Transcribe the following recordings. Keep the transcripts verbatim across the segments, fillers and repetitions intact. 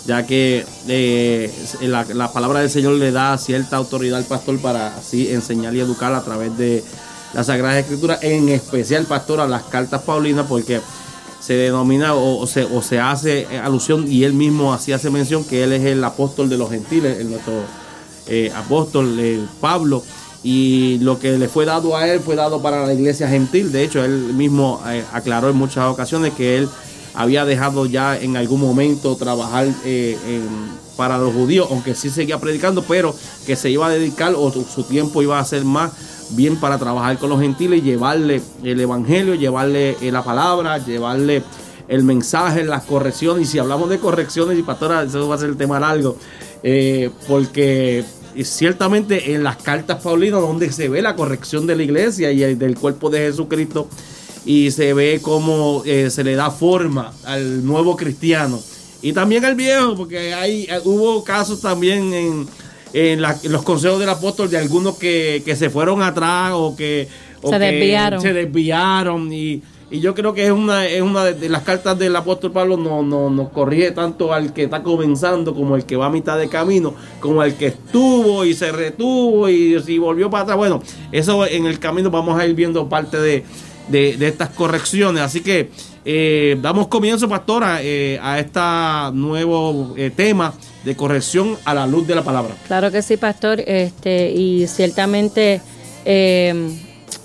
ya que eh, la, la palabra del Señor le da cierta autoridad al pastor para así enseñar y educar a través de la Sagrada Escritura, en especial, pastor, a las cartas paulinas, porque se denomina o, o, se, o se hace alusión, y él mismo así hace mención, que él es el apóstol de los gentiles, el nuestro eh, apóstol eh, Pablo, y lo que le fue dado a él fue dado para la iglesia gentil. De hecho, él mismo eh, aclaró en muchas ocasiones que él había dejado ya en algún momento trabajar eh, en, para los judíos, aunque sí seguía predicando, pero que se iba a dedicar, o su tiempo iba a ser más bien para trabajar con los gentiles, llevarle el evangelio, llevarle la palabra, llevarle el mensaje, las correcciones. Y si hablamos de correcciones, y pastora, eso va a ser el tema largo, eh, porque ciertamente en las cartas paulinas, donde se ve la corrección de la iglesia y del cuerpo de Jesucristo, y se ve cómo eh, se le da forma al nuevo cristiano y también al viejo, porque hay hubo casos también en En, la, en los consejos del apóstol de algunos que, que se fueron atrás o que o se que desviaron, se desviaron y, y yo creo que es una, es una de, de las cartas del apóstol Pablo. No, no, no corrige tanto al que está comenzando como el que va a mitad de camino, como el que estuvo y se retuvo y si volvió para atrás. Bueno, eso en el camino vamos a ir viendo parte de, de, de estas correcciones. Así que eh, damos comienzo, pastora, eh, a este nuevo eh, tema de corrección a la luz de la palabra. Claro que sí, pastor, este y ciertamente eh,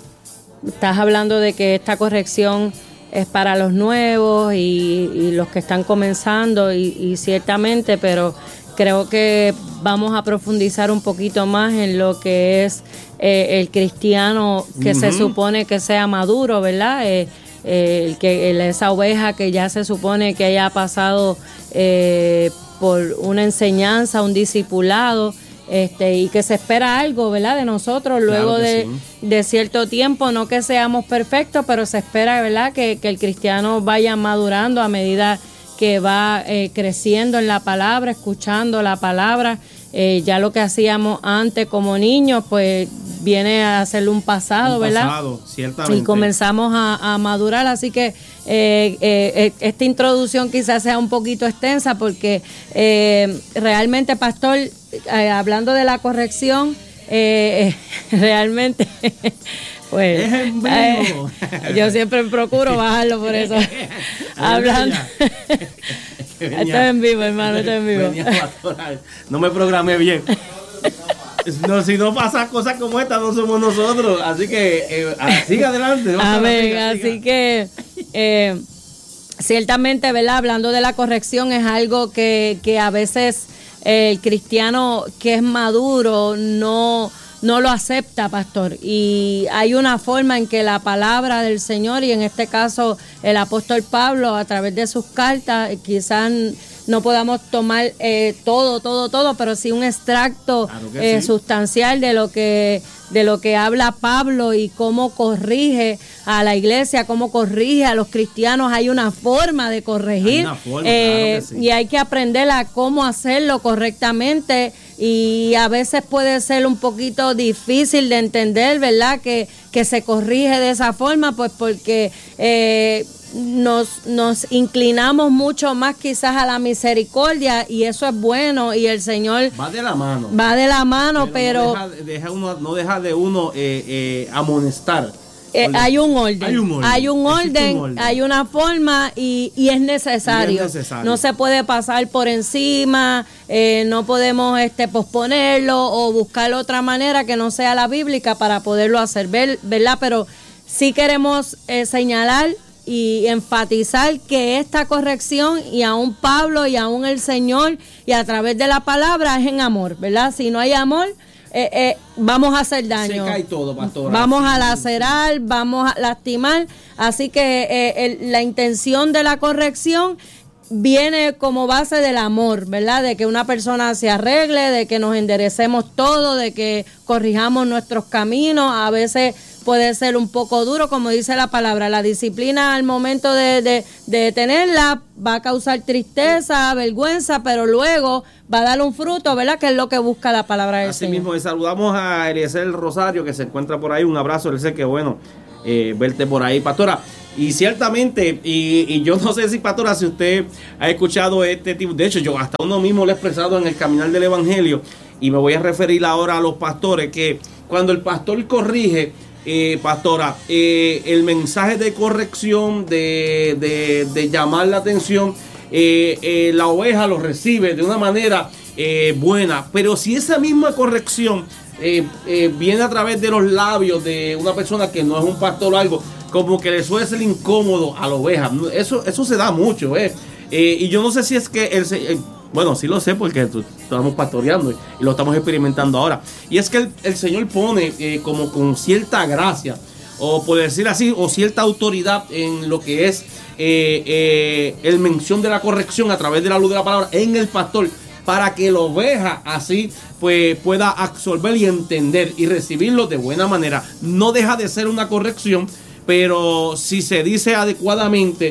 estás hablando de que esta corrección es para los nuevos y, y los que están comenzando y, y ciertamente, pero creo que vamos a profundizar un poquito más en lo que es eh, el cristiano que uh-huh. se supone que sea maduro, ¿verdad? Eh, eh, el que el, esa oveja que ya se supone que haya pasado eh, por una enseñanza, un discipulado, este, y que se espera algo, ¿verdad?, de nosotros luego claro de, sí. de cierto tiempo, no que seamos perfectos, pero se espera, ¿verdad?, que, que el cristiano vaya madurando a medida que va eh, creciendo en la palabra, escuchando la palabra. Eh, ya lo que hacíamos antes como niños, pues viene a ser un pasado, un ¿verdad? Pasado, ciertamente. Y comenzamos a, a madurar, así que eh, eh, esta introducción quizás sea un poquito extensa porque eh, realmente, pastor, eh, hablando de la corrección, eh, realmente... Pues eh, yo siempre procuro bajarlo por eso. Hablando. Esto es en vivo, hermano, esto es en vivo. No me programé bien. No, si no pasa cosas como esta, no somos nosotros. Así que eh, sigue adelante. Amén. Siga, así siga. que eh, ciertamente, ¿verdad? Hablando de la corrección, es algo que, que a veces eh, el cristiano que es maduro no... no lo acepta, pastor, y hay una forma en que la palabra del Señor, y en este caso el apóstol Pablo, a través de sus cartas, quizás no podamos tomar eh, todo, todo, todo, pero sí un extracto claro eh, sí. sustancial de lo que de lo que habla Pablo y cómo corrige a la iglesia, cómo corrige a los cristianos. Hay una forma de corregir, hay una forma, eh, claro que sí. y hay que aprender a cómo hacerlo correctamente, y a veces puede ser un poquito difícil de entender, ¿verdad?, que, que se corrige de esa forma, pues porque eh, nos, nos inclinamos mucho más quizás a la misericordia, y eso es bueno, y el Señor va de la mano, va de la mano, pero, pero no, deja, deja uno, no deja de uno eh, eh, amonestar. Eh, hay un orden, hay un orden, hay, un orden, un orden. hay una forma y, y, es necesario. y es necesario. No se puede pasar por encima, eh, no podemos este, posponerlo o buscar otra manera que no sea la bíblica para poderlo hacer, ¿verdad? Pero sí queremos eh, señalar y enfatizar que esta corrección, y aún Pablo y aún el Señor y a través de la palabra, es en amor, ¿verdad? Si no hay amor, Eh, eh, vamos a hacer daño, se cae todo, pastora. Vamos a lacerar, vamos a lastimar, así que eh, el, la intención de la corrección viene como base del amor, ¿verdad? De que una persona se arregle, de que nos enderecemos todo, de que corrijamos nuestros caminos. A veces puede ser un poco duro, como dice la palabra. La disciplina al momento de, de, de tenerla va a causar tristeza, vergüenza, pero luego va a dar un fruto, ¿verdad? Que es lo que busca la palabra del Así Señor. mismo, y saludamos a Eliezer Rosario, que se encuentra por ahí. Un abrazo, Eliezer, que bueno eh, verte por ahí, pastora. Y ciertamente, y, y yo no sé si, pastora, si usted ha escuchado este tipo, de hecho yo hasta uno mismo lo he expresado en el caminar del evangelio, y me voy a referir ahora a los pastores, que cuando el pastor corrige, eh, pastora, eh, el mensaje de corrección, de, de, de llamar la atención, eh, eh, la oveja lo recibe de una manera eh, buena, pero si esa misma corrección eh, eh, viene a través de los labios de una persona que no es un pastor o algo, como que le suele ser incómodo a la oveja, eso, eso se da mucho, eh. Eh, y yo no sé si es que el, el bueno, sí lo sé porque estamos pastoreando y, y lo estamos experimentando ahora. Y es que el, el Señor pone eh, como con cierta gracia, o por decir así, o cierta autoridad en lo que es eh, eh, el mención de la corrección a través de la luz de la palabra en el pastor, para que la oveja así pues pueda absorber y entender y recibirlo de buena manera. No deja de ser una corrección, pero si se dice adecuadamente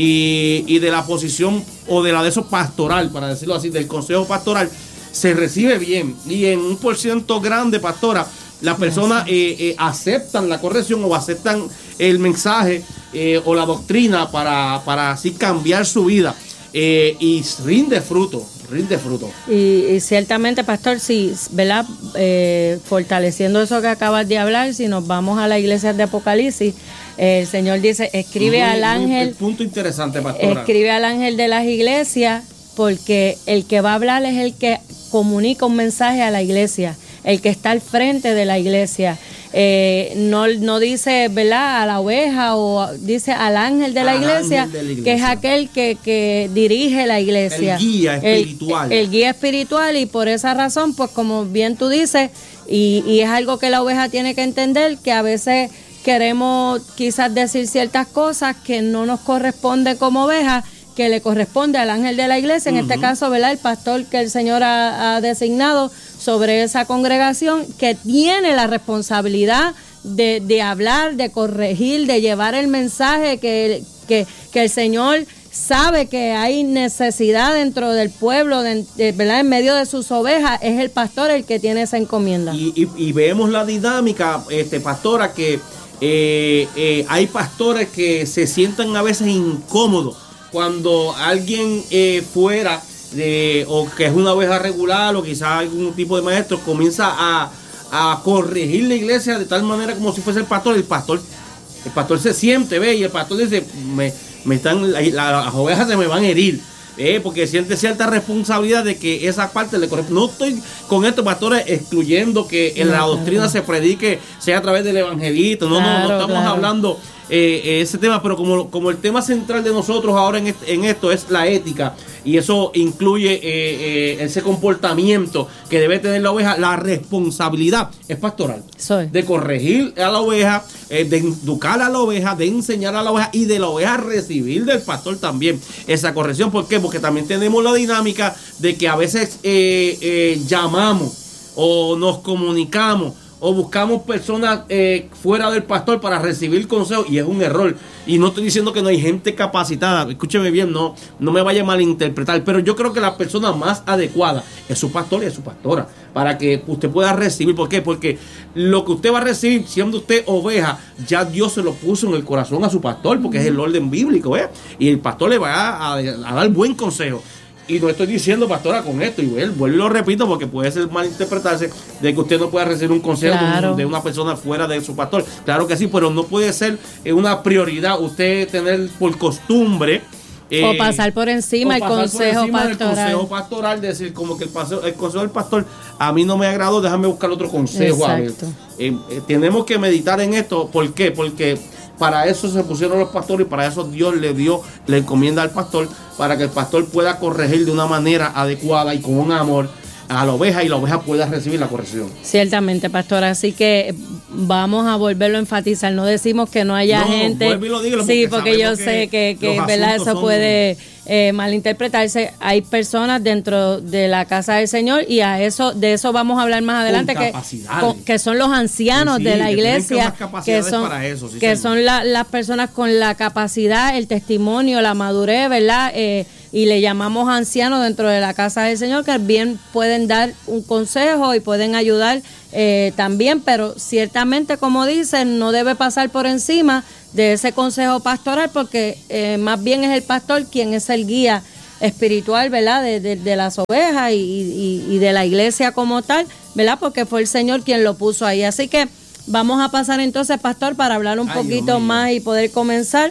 y, y de la posición o de la de eso pastoral, para decirlo así, del consejo pastoral, se recibe bien. Y en un por ciento grande, pastora, las personas eh, eh, aceptan la corrección o aceptan el mensaje eh, o la doctrina para, para así cambiar su vida. Eh, y rinde fruto, rinde fruto. Y, y ciertamente, pastor, sí, ¿verdad? Eh, fortaleciendo eso que acabas de hablar, si nos vamos a la iglesia de Apocalipsis, eh, el Señor dice, escribe muy, al ángel. Muy, punto interesante, pastora. Escribe al ángel de las iglesias, porque el que va a hablar es el que comunica un mensaje a la iglesia, el que está al frente de la iglesia. Eh, no, no dice, ¿verdad?, a la oveja, o dice al ángel de, la iglesia, de la iglesia, que es aquel que, que dirige la iglesia. El guía espiritual. El, el guía espiritual, y por esa razón, pues como bien tú dices, y, y es algo que la oveja tiene que entender, que a veces queremos quizás decir ciertas cosas que no nos corresponde como oveja, que le corresponde al ángel de la iglesia, en uh-huh. este caso, ¿verdad?, el pastor que el Señor ha, ha designado sobre esa congregación, que tiene la responsabilidad de, de hablar, de corregir, de llevar el mensaje que, que, que el Señor sabe que hay necesidad dentro del pueblo, de, de, ¿verdad?, en medio de sus ovejas. Es el pastor el que tiene esa encomienda. Y, y, y vemos la dinámica, este, pastora, que eh, eh, hay pastores que se sientan a veces incómodos cuando alguien eh, fuera de, o que es una oveja regular, o quizás algún tipo de maestro comienza a, a corregir la iglesia de tal manera como si fuese el pastor. El pastor, el pastor se siente, ve, y el pastor dice, me, me están, la, las ovejas se me van a herir. Eh, porque siente cierta responsabilidad de que esa parte le corresponde. No estoy con esto, pastores, excluyendo que en no, la doctrina claro. se predique, sea a través del evangelito. No, claro, no, no estamos claro. hablando eh, ese tema, pero como, como el tema central de nosotros ahora en, este, en esto es la ética, y eso incluye eh, eh, ese comportamiento que debe tener la oveja, la responsabilidad es pastoral. Soy. De corregir a la oveja, eh, de educar a la oveja, de enseñar a la oveja, y de la oveja recibir del pastor también esa corrección. ¿Por qué? Porque también tenemos la dinámica de que a veces eh, eh, llamamos o nos comunicamos o buscamos personas eh, fuera del pastor para recibir consejos, y es un error. Y no estoy diciendo que no hay gente capacitada, escúcheme bien, no, no me vaya a malinterpretar, pero yo creo que la persona más adecuada es su pastor y es su pastora, para que usted pueda recibir. ¿Por qué? Porque lo que usted va a recibir, siendo usted oveja, ya Dios se lo puso en el corazón a su pastor, porque es el orden bíblico, ¿eh? Y el pastor le va a, a, a dar buen consejo. Y no estoy diciendo, pastora, con esto, y vuelvo y lo repito, porque puede ser malinterpretarse de que usted no pueda recibir un consejo claro. de una persona fuera de su pastor. Claro que sí, pero no puede ser una prioridad usted tener por costumbre eh, o pasar por encima, el, pasar consejo por encima pastoral. el consejo pastoral, decir como que el, paseo, el consejo del pastor a mí no me agradó, déjame buscar otro consejo. A ver. Eh, eh, tenemos que meditar en esto. ¿Por qué? Porque para eso se pusieron los pastores, y para eso Dios le dio, le encomienda al pastor, para que el pastor pueda corregir de una manera adecuada y con un amor a la oveja, y la oveja pueda recibir la corrección. Ciertamente, pastor, así que vamos a volverlo a enfatizar. No decimos que no haya no, gente. Vuelve y lo dígalo, sí, porque, porque yo sé que, que ¿verdad? Eso puede eh, malinterpretarse. Hay personas dentro de la casa del Señor, y a eso, de eso vamos a hablar más adelante, que, con, que son los ancianos sí, sí, de la iglesia, que, que son, para eso, sí, que son la, las personas con la capacidad, el testimonio, la madurez, ¿verdad? Eh, y le llamamos ancianos dentro de la casa del Señor, que bien pueden dar un consejo y pueden ayudar eh, también, pero ciertamente, como dicen, no debe pasar por encima de ese consejo pastoral, porque eh, más bien es el pastor quien es el guía espiritual, ¿verdad? De, de, de las ovejas y, y, y de la iglesia como tal, ¿verdad? Porque fue el Señor quien lo puso ahí. Así que vamos a pasar entonces, pastor, para hablar un Ay, poquito más y poder comenzar.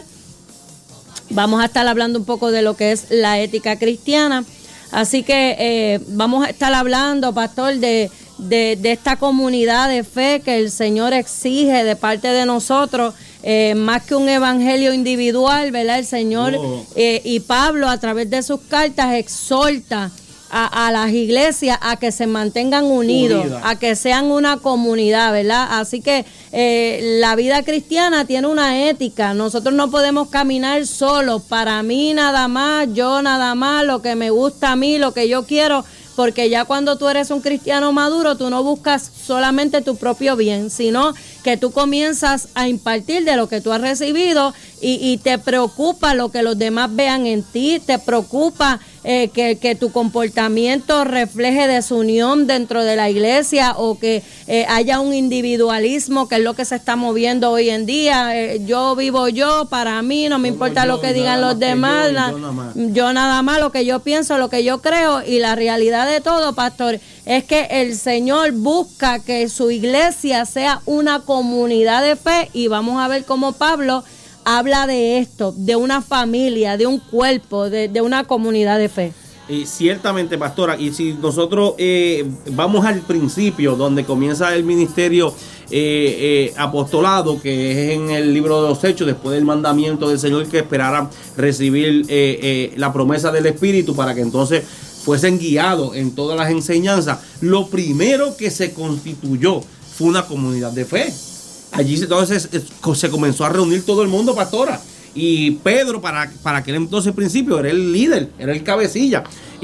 Vamos a estar hablando un poco de lo que es la ética cristiana. Así que eh, vamos a estar hablando, pastor, de, de, de esta comunidad de fe que el Señor exige de parte de nosotros. Eh, más que un evangelio individual, ¿verdad? El Señor oh. eh, y Pablo a través de sus cartas exhorta a, a las iglesias a que se mantengan unidos, Unida. a que sean una comunidad, ¿verdad? Así que eh, la vida cristiana tiene una ética. Nosotros no podemos caminar solos, para mí nada más, yo nada más, lo que me gusta a mí, lo que yo quiero. Porque ya cuando tú eres un cristiano maduro, tú no buscas solamente tu propio bien, sino que tú comienzas a impartir de lo que tú has recibido y, y te preocupa lo que los demás vean en ti, te preocupa eh, que, que tu comportamiento refleje desunión dentro de la iglesia o que eh, haya un individualismo, que es lo que se está moviendo hoy en día. Eh, yo vivo yo, para mí, no me Como importa yo, lo que digan los demás, yo, yo, nada más. yo nada más, lo que yo pienso, lo que yo creo, y la realidad de todo, pastor, es que el Señor busca que su iglesia sea una comunidad de fe, y vamos a ver cómo Pablo habla de esto, de una familia, de un cuerpo, de, de una comunidad de fe. Y ciertamente, pastora, y si nosotros eh, vamos al principio, donde comienza el ministerio eh, eh, apostolado, que es en el libro de los Hechos, después del mandamiento del Señor que esperaran recibir eh, eh, la promesa del Espíritu para que entonces fuesen guiados en todas las enseñanzas, lo primero que se constituyó fue una comunidad de fe. Allí entonces se comenzó a reunir todo el mundo, pastora. Y Pedro, para, para aquel entonces principio, era el líder, era el cabecilla.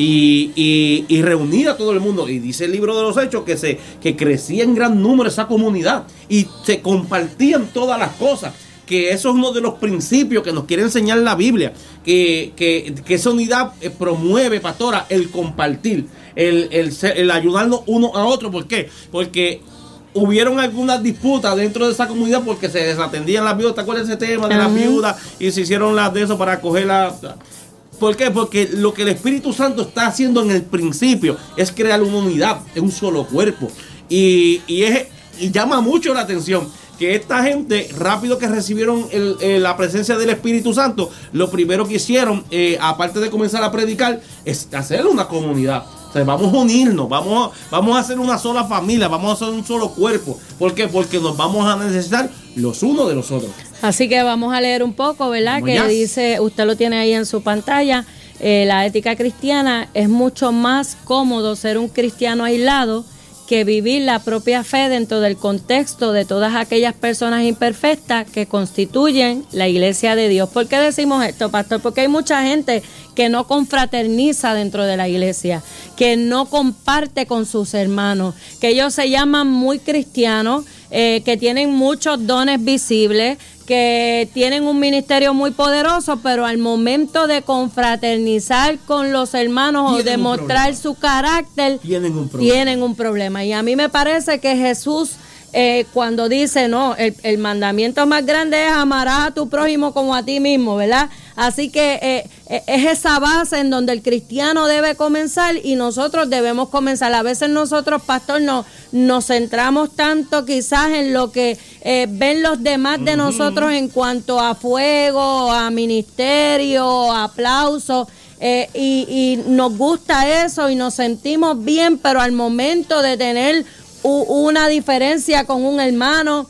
Y, y, y reunía a todo el mundo. Y dice el libro de los Hechos que, se, que crecía en gran número esa comunidad. Y se compartían todas las cosas. Que eso es uno de los principios que nos quiere enseñar la Biblia. Que, que, que esa unidad promueve, pastora, el compartir. El, el, el ayudarnos uno a otro. ¿Por qué? Porque hubieron algunas disputas dentro de esa comunidad porque se desatendían las viudas. ¿Te acuerdas de ese tema de uh-huh. las viudas? Y se hicieron las de eso para coger la... ¿Por qué? Porque lo que el Espíritu Santo está haciendo en el principio es crear una unidad, es un solo cuerpo. Y, y, es, y llama mucho la atención que esta gente, rápido que recibieron el, el, la presencia del Espíritu Santo, lo primero que hicieron, eh, aparte de comenzar a predicar, es hacer una comunidad. O sea, vamos a unirnos, vamos, vamos a hacer una sola familia, vamos a hacer un solo cuerpo. ¿Por qué? Porque nos vamos a necesitar los unos de los otros. Así que vamos a leer un poco, ¿verdad? Que dice, usted lo tiene ahí en su pantalla, eh, la ética cristiana: es mucho más cómodo ser un cristiano aislado que vivir la propia fe dentro del contexto de todas aquellas personas imperfectas que constituyen la iglesia de Dios. ¿Por qué decimos esto, pastor? Porque hay mucha gente que no confraterniza dentro de la iglesia, que no comparte con sus hermanos, que ellos se llaman muy cristianos, eh, que tienen muchos dones visibles, que tienen un ministerio muy poderoso, pero al momento de confraternizar con los hermanos o de mostrar su carácter, tienen un problema. Tienen un problema. Y a mí me parece que Jesús, eh, cuando dice, no, el, el mandamiento más grande es amarás a tu prójimo como a ti mismo, ¿verdad? Así que eh, es esa base en donde el cristiano debe comenzar y nosotros debemos comenzar. A veces nosotros, pastor, no, nos centramos tanto quizás en lo que eh, ven los demás de nosotros en cuanto a fuego, a ministerio, a aplauso. Eh, y, y nos gusta eso y nos sentimos bien, pero al momento de tener u, una diferencia con un hermano,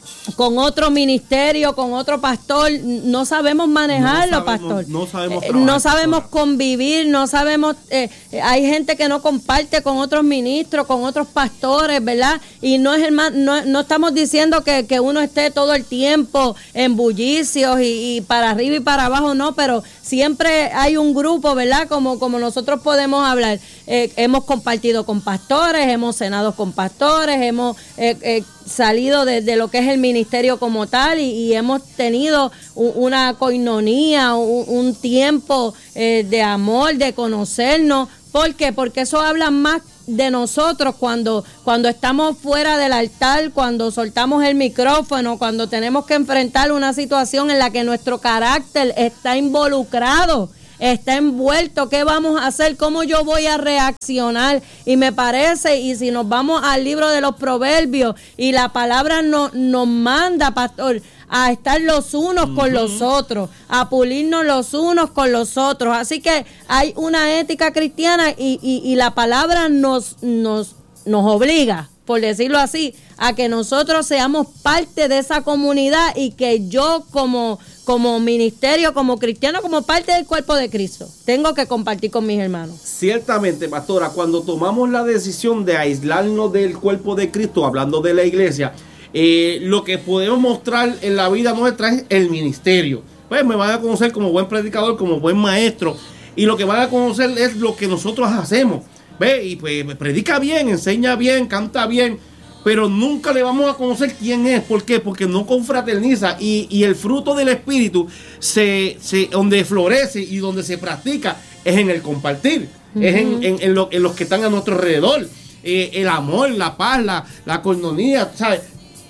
con otro ministerio, con otro pastor, no sabemos manejarlo, no sabemos, pastor. No sabemos, eh, no sabemos convivir, no sabemos, eh, hay gente que no comparte con otros ministros, con otros pastores, ¿verdad? Y no es el más, no, no estamos diciendo que, que uno esté todo el tiempo en bullicios y, y para arriba y para abajo, no, pero siempre hay un grupo, ¿verdad? Como, como nosotros podemos hablar. Eh, hemos compartido con pastores, hemos cenado con pastores, hemos eh, eh, salido de, de lo que es el ministerio como tal y, y hemos tenido un, una coinonía, un, un tiempo eh, de amor, de conocernos. ¿Por qué? Porque eso habla más de nosotros cuando, cuando estamos fuera del altar, cuando soltamos el micrófono, cuando tenemos que enfrentar una situación en la que nuestro carácter está involucrado, está envuelto? ¿Qué vamos a hacer? ¿Cómo yo voy a reaccionar? Y me parece, y si nos vamos al libro de los Proverbios, y la palabra no, nos manda, pastor, a estar los unos uh-huh. con los otros, a pulirnos los unos con los otros. Así que hay una ética cristiana y, y, y la palabra nos, nos, nos obliga, por decirlo así, a que nosotros seamos parte de esa comunidad y que yo como, como ministerio, como cristiano, como parte del cuerpo de Cristo, tengo que compartir con mis hermanos. Ciertamente, pastora, cuando tomamos la decisión de aislarnos del cuerpo de Cristo, hablando de la iglesia, eh, lo que podemos mostrar en la vida nuestra es el ministerio. Pues me van a conocer como buen predicador, como buen maestro, y lo que van a conocer es lo que nosotros hacemos. Ve, y pues predica bien, enseña bien, canta bien, pero nunca le vamos a conocer quién es. ¿Por qué? Porque no confraterniza, y, y el fruto del Espíritu se, se donde florece y donde se practica es en el compartir, uh-huh. es en, en, en, lo, en los que están a nuestro alrededor, eh, el amor, la paz, la, la cordialidad, ¿sabes?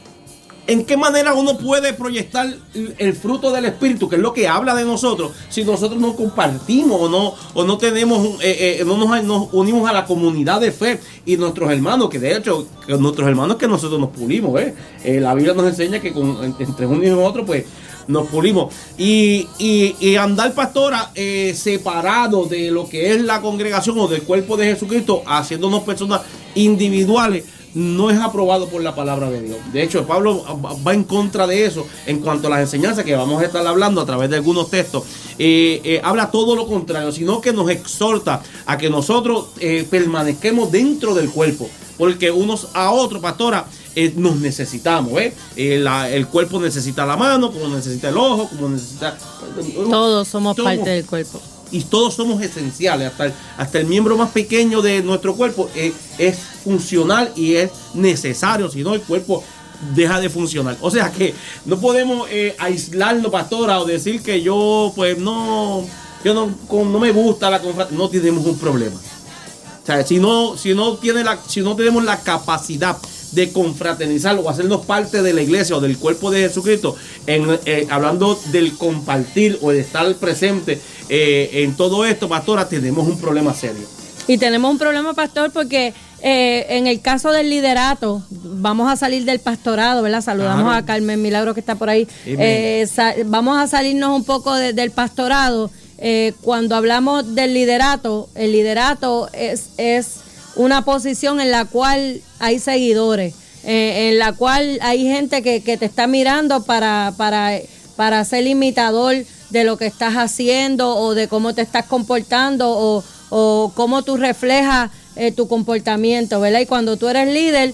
¿En qué manera uno puede proyectar el fruto del Espíritu, que es lo que habla de nosotros, si nosotros no compartimos o no, o no tenemos, eh, eh, no nos, nos unimos a la comunidad de fe y nuestros hermanos, que de hecho, que nuestros hermanos que nosotros nos pulimos, ¿eh? Eh, la Biblia nos enseña que con, entre uno y otro, pues, nos pulimos. Y, y, y andar, pastora, eh, separado de lo que es la congregación o del cuerpo de Jesucristo, haciéndonos personas individuales, no es aprobado por la palabra de Dios. De hecho, Pablo va en contra de eso en cuanto a las enseñanzas que vamos a estar hablando a través de algunos textos. Eh, eh, habla todo lo contrario, sino que nos exhorta a que nosotros eh, permanezcamos dentro del cuerpo, porque unos a otros, pastora, eh, nos necesitamos. ¿eh? Eh, la, el cuerpo necesita la mano, como necesita el ojo, como necesita... Todos somos todos, parte del cuerpo. Y todos somos esenciales, hasta el, hasta el miembro más pequeño de nuestro cuerpo eh, es funcional y es necesario, si no el cuerpo deja de funcionar. O sea que no podemos eh, aislarnos, pastora, o decir que yo pues no, yo no, no me gusta la confraternización. No tenemos un problema. O sea, si no, si no tiene la, si no tenemos la capacidad de confraternizar o hacernos parte de la iglesia o del cuerpo de Jesucristo, en, eh, hablando del compartir o de estar presente eh, en todo esto, pastora, tenemos un problema serio. Y tenemos un problema, pastor, porque eh, en el caso del liderato, vamos a salir del pastorado, ¿verdad? Saludamos claro. a Carmen Milagro que está por ahí. Eh, sa- vamos a salirnos un poco de, del pastorado. Eh, cuando hablamos del liderato, el liderato es... es una posición en la cual hay seguidores, eh, en la cual hay gente que, que te está mirando para, para, para ser imitador de lo que estás haciendo o de cómo te estás comportando o, o cómo tú reflejas eh, tu comportamiento, ¿verdad? Y cuando tú eres líder,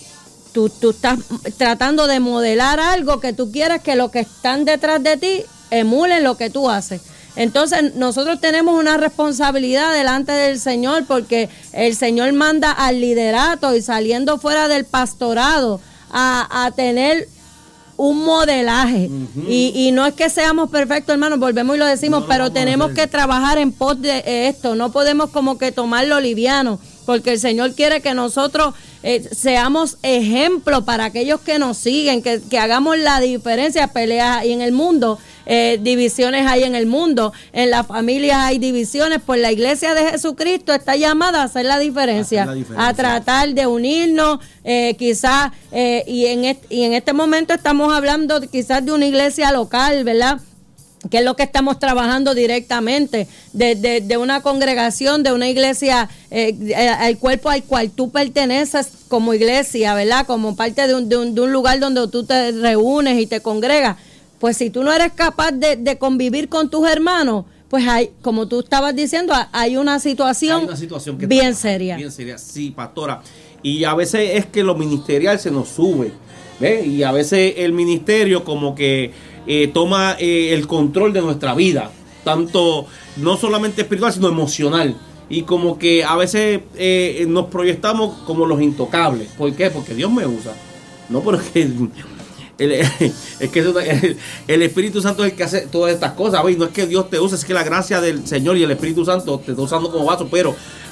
tú, tú estás tratando de modelar algo que tú quieres que los que están detrás de ti emulen lo que tú haces. Entonces nosotros tenemos una responsabilidad delante del Señor, porque el Señor manda al liderato y saliendo fuera del pastorado a, a tener un modelaje. Uh-huh. y, y no es que seamos perfectos, hermanos, volvemos y lo decimos, no, pero no tenemos que trabajar en pos de esto. No podemos como que tomarlo liviano, porque el Señor quiere que nosotros eh, seamos ejemplo para aquellos que nos siguen, que, que hagamos la diferencia. Peleas hay en el mundo, eh, divisiones hay en el mundo, en las familias hay divisiones, pues la iglesia de Jesucristo está llamada a hacer la diferencia, hacer la diferencia. A tratar de unirnos, eh, quizás, eh, y, en et, y en este momento estamos hablando quizás de una iglesia local, ¿verdad?, que es lo que estamos trabajando directamente, de, de, de una congregación, de una iglesia, eh, al cuerpo al cual tú perteneces como iglesia, ¿verdad? Como parte de un, de un, de un lugar donde tú te reúnes y te congregas. Pues si tú no eres capaz de, de convivir con tus hermanos, pues hay, como tú estabas diciendo, hay una situación, hay una situación que bien trabaja, seria. Bien seria, sí, pastora. Y a veces es que lo ministerial se nos sube, ¿ves? Y a veces el ministerio como que Eh, toma eh, el control de nuestra vida, tanto no solamente espiritual sino emocional, y como que a veces eh, nos proyectamos como los intocables. ¿Por qué? Porque Dios me usa, no porque el, el, es que el, el Espíritu Santo es el que hace todas estas cosas, ¿ves? No es que Dios te use, es que la gracia del Señor y el Espíritu Santo te está usando como vaso, pero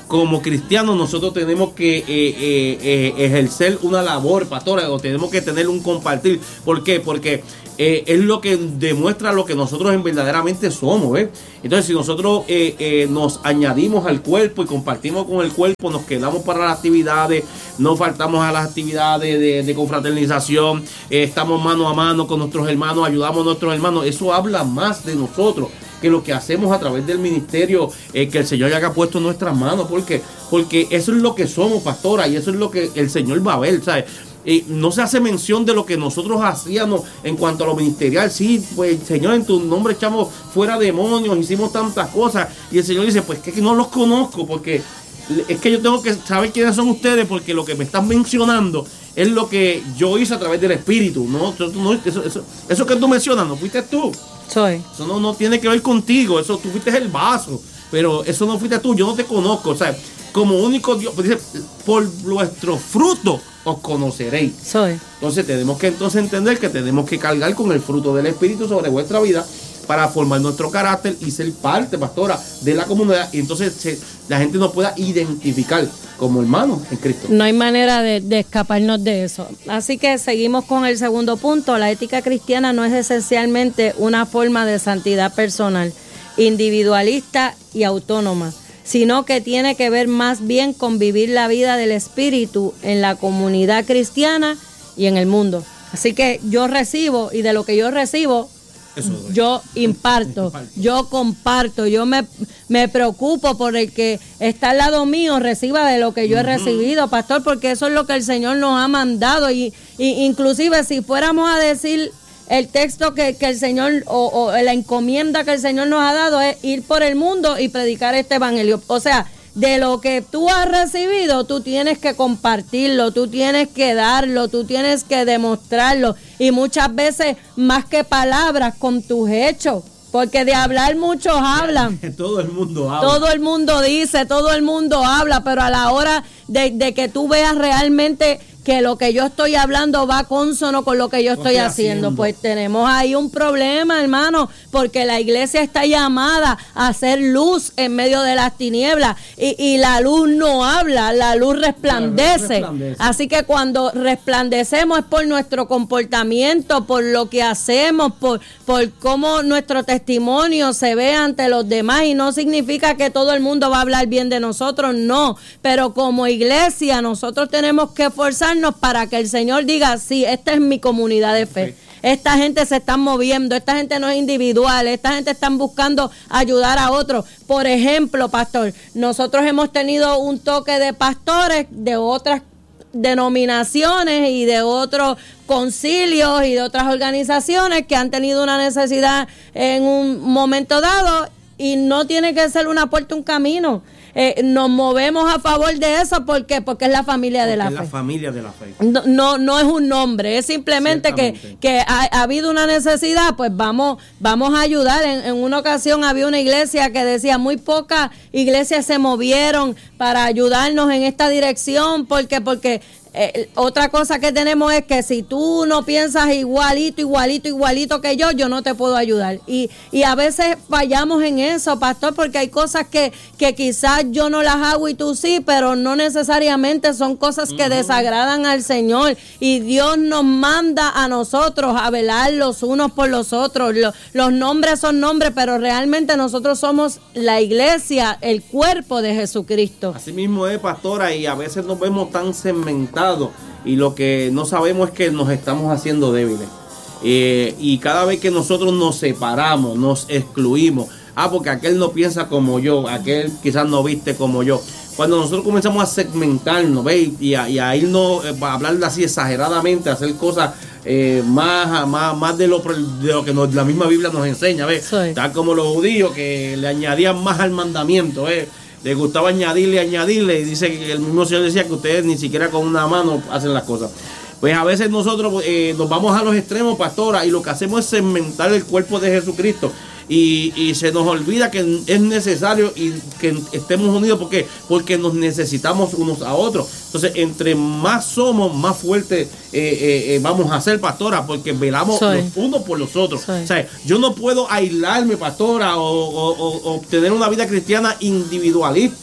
como cristianos nosotros tenemos que eh, eh, eh, ejercer una labor, pastora, o tenemos que tener un compartir. ¿Por qué? Porque eh, es lo que demuestra lo que nosotros en verdaderamente somos, ¿ves? Entonces, si nosotros eh, eh, nos añadimos al cuerpo y compartimos con el cuerpo, nos quedamos para las actividades, no faltamos a las actividades de, de confraternización, eh, estamos mano a mano con nuestros hermanos, ayudamos a nuestros hermanos, eso habla más de nosotros que lo que hacemos a través del ministerio eh, que el Señor ya ha puesto en nuestras manos. ¿Por qué? Porque eso es lo que somos, pastora, y eso es lo que el Señor va a ver, ¿sabes? Eh, no se hace mención de lo que nosotros hacíamos en cuanto a lo ministerial. Sí, pues Señor, en tu nombre echamos fuera demonios, hicimos tantas cosas, y el Señor dice, pues que no los conozco, porque es que yo tengo que saber quiénes son ustedes, porque lo que me están mencionando es lo que yo hice a través del Espíritu, ¿no? no eso, eso, eso que tú mencionas, ¿no fuiste tú? Soy. Eso no, no tiene que ver contigo, eso tú fuiste el vaso, pero eso no fuiste tú, yo no te conozco, o sea, como único Dios, pues dice, por vuestro fruto os conoceréis. Soy. Entonces tenemos que entonces entender que tenemos que cargar con el fruto del Espíritu sobre vuestra vida para formar nuestro carácter y ser parte, pastora, de la comunidad, y entonces se, la gente nos pueda identificar como hermanos en Cristo. No hay manera de, de escaparnos de eso. Así que seguimos con el segundo punto. La ética cristiana no es esencialmente una forma de santidad personal, individualista y autónoma, sino que tiene que ver más bien con vivir la vida del Espíritu en la comunidad cristiana y en el mundo. Así que yo recibo, y de lo que yo recibo, Eso yo imparto, yo comparto, yo me, me preocupo por el que está al lado mío, reciba de lo que yo he recibido, pastor, porque eso es lo que el Señor nos ha mandado. Y, y inclusive si fuéramos a decir el texto que, que el Señor, o, o la encomienda que el Señor nos ha dado, es ir por el mundo y predicar este evangelio. O sea, de lo que tú has recibido, tú tienes que compartirlo, tú tienes que darlo, tú tienes que demostrarlo. Y muchas veces, más que palabras, con tus hechos. Porque de hablar muchos hablan. Todo el mundo habla. Todo el mundo dice, todo el mundo habla, pero a la hora de, de que tú veas realmente que lo que yo estoy hablando va consono con lo que yo estoy, estoy haciendo, haciendo, pues tenemos ahí un problema, hermano, porque la iglesia está llamada a hacer luz en medio de las tinieblas, y, y la luz no habla, la luz resplandece. resplandece. Así que cuando resplandecemos es por nuestro comportamiento, por lo que hacemos, por, por cómo nuestro testimonio se ve ante los demás, y no significa que todo el mundo va a hablar bien de nosotros, no, pero como iglesia nosotros tenemos que esforzarnos para que el Señor diga, sí, esta es mi comunidad de fe. Esta gente se está moviendo, esta gente no es individual, esta gente está buscando ayudar a otros. Por ejemplo, pastor, nosotros hemos tenido un toque de pastores de otras denominaciones y de otros concilios y de otras organizaciones que han tenido una necesidad en un momento dado, y no tiene que ser una puerta, un camino. Eh, nos movemos a favor de eso. ¿Por qué? Porque es la familia Porque de la es fe. la familia de la fe. No, no, no es un nombre, es simplemente que, que ha, ha habido una necesidad, pues vamos, vamos a ayudar. En, en una ocasión había una iglesia que decía, muy pocas iglesias se movieron para ayudarnos en esta dirección. ¿Por qué? Porque Eh, otra cosa que tenemos es que si tú no piensas igualito, igualito, igualito que yo, yo no te puedo ayudar. Y, y a veces fallamos en eso, pastor, porque hay cosas que, que quizás yo no las hago y tú sí, pero no necesariamente son cosas que uh-huh. desagradan al Señor. Y Dios nos manda a nosotros a velar los unos por los otros. Los, los nombres son nombres, pero realmente nosotros somos la iglesia, el cuerpo de Jesucristo. Así mismo es, pastora, y a veces nos vemos tan segmentados. Y lo que no sabemos es que nos estamos haciendo débiles. Eh, y cada vez que nosotros nos separamos, nos excluimos. Ah, porque aquel no piensa como yo, aquel quizás no viste como yo. Cuando nosotros comenzamos a segmentarnos, ¿veis? Y a, y a irnos, eh, a hablar así exageradamente, a hacer cosas eh, más, más, más de lo, de lo que nos, la misma Biblia nos enseña, ¿ves? Sí. Tal como los judíos que le añadían más al mandamiento, ¿ves? Les gustaba añadirle, añadirle, y dice que el mismo Señor decía que ustedes ni siquiera con una mano hacen las cosas. Pues a veces nosotros eh, nos vamos a los extremos, pastora, y lo que hacemos es segmentar el cuerpo de Jesucristo. Y, y se nos olvida que es necesario y que estemos unidos. ¿Por qué? Porque nos necesitamos unos a otros. Entonces, entre más somos, más fuertes eh, eh, eh, vamos a ser, pastora, porque velamos Soy. los unos por los otros. Soy. O sea, yo no puedo aislarme, pastora, o, o, o, o tener una vida cristiana individualista,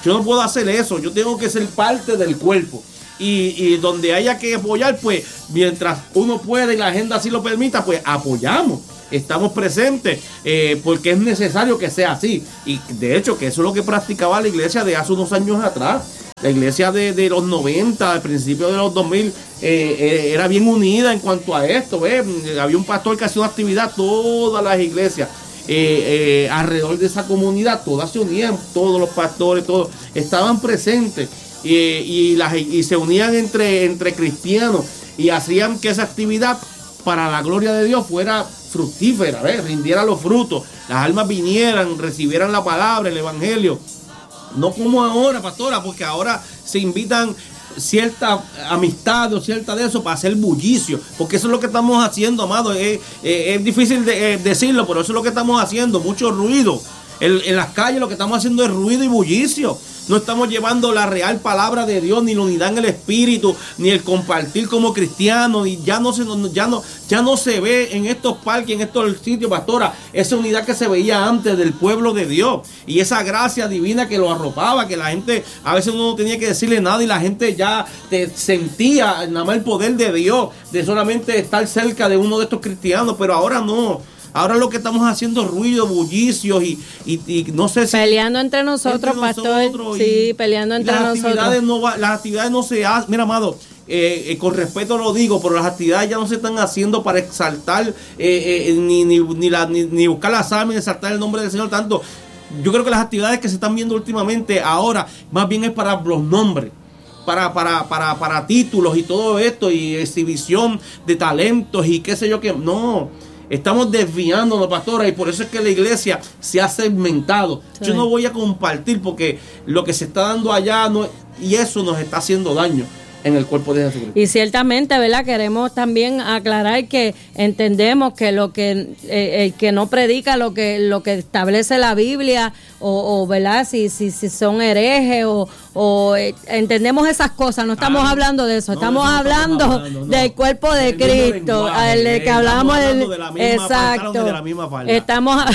Yo no puedo hacer eso, yo tengo que ser parte del cuerpo. Y, y donde haya que apoyar, pues mientras uno puede y la agenda así lo permita, pues apoyamos. Estamos presentes eh, porque es necesario que sea así. Y de hecho que eso es lo que practicaba la iglesia de hace unos años atrás. La iglesia de, de los noventa, al principio de los dos mil, eh, eh, era bien unida en cuanto a esto. ¿eh? Había un pastor que hacía una actividad, todas las iglesias eh, eh, alrededor de esa comunidad, todas se unían, todos los pastores, todos estaban presentes y, y, las, y se unían entre, entre cristianos y hacían que esa actividad para la gloria de Dios fuera fructífera, ¿eh? rindiera los frutos, las almas vinieran, recibieran la palabra, el evangelio. No como ahora, pastora, porque ahora se invitan cierta amistad o cierta de eso para hacer bullicio, porque eso es lo que estamos haciendo, amado. Es, es, es difícil de, eh, decirlo, pero eso es lo que estamos haciendo, mucho ruido. En, en las calles lo que estamos haciendo es ruido y bullicio. No estamos llevando la real palabra de Dios, ni la unidad en el espíritu, ni el compartir como cristianos, y ya no se ya no ya no se ve en estos parques, en estos sitios, pastora, esa unidad que se veía antes del pueblo de Dios, y esa gracia divina que lo arropaba, que la gente, a veces uno no tenía que decirle nada y la gente ya te sentía nada más el poder de Dios, de solamente estar cerca de uno de estos cristianos, pero ahora no. Ahora lo que estamos haciendo es ruido, bullicios y, y, y no sé si... Peleando entre nosotros, entre pastor. Nosotros, sí, peleando entre las nosotros. Actividades no va, las actividades no se hacen... Mira, amado, eh, eh, con respeto lo digo, pero las actividades ya no se están haciendo para exaltar, eh, eh, ni, ni, ni, la, ni, ni buscar las almas, ni exaltar el nombre del Señor. Tanto, yo creo que las actividades que se están viendo últimamente ahora, más bien es para los nombres. Para, para, para, para títulos y todo esto, y exhibición de talentos y qué sé yo qué. No... Estamos desviándonos, pastora, y por eso es que la iglesia se ha segmentado. Sí. Yo no voy a compartir porque lo que se está dando allá no, y eso nos está haciendo daño en el cuerpo de Jesucristo. Y ciertamente, ¿verdad? Queremos también aclarar que entendemos que lo que eh, el que no predica lo que lo que establece la Biblia o, o ¿verdad? Si, si, si son herejes o, o eh, entendemos esas cosas, no estamos ah, hablando de eso, no, estamos, eso hablando estamos hablando del no. cuerpo de el Cristo, el de que hablamos del de la misma, exacto, de la misma falda. Estamos